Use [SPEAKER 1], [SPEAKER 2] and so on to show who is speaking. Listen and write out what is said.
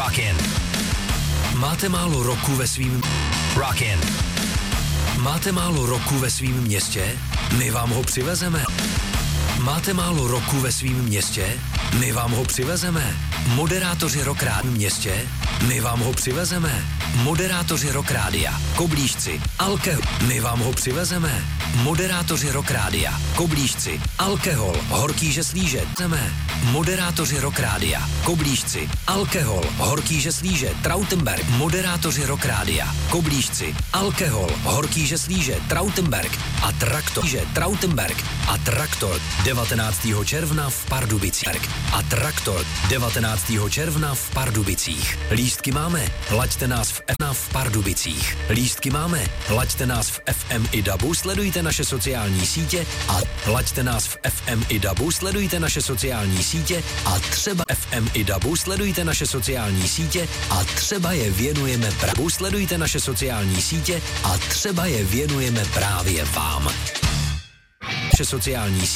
[SPEAKER 1] Rockin. Máte málo roku ve svým Rockin. Máte málo roku ve svým městě? My vám ho přivezeme. Máte málo roku ve svým městě? My vám ho přivezeme. Moderátoři Rock Rádia městě? My vám ho přivezeme. Moderátoři Rock Rádia, Koblížci, Alkohol, my vám ho přivezeme. Moderátoři Rock Rádia, Koblížci, Alkohol, Horký Žeslíže, moderátoři Rock Rádia, Koblížci, Alkohol, Horký Žeslíže, Trautenberg, moderátoři Rock Rádia, Koblížci, Alkohol, Horký Žeslíže, Trautenberg a Traktor, Trautenberg a Traktor 19. června v Pardubicích. A Traktor 19. června v Pardubicích. Lístky máme, laďte nás v Pardubicích. Lístky máme, laďte nás v FM i DABu, sledujte naše sociální sítě a laďte nás v FM i DABu, sledujte naše sociální sítě a třeba FM i DABu, sledujte naše sociální sítě a třeba je věnujeme sledujte naše sociální sítě a třeba je věnujeme právě vám. Naše sociální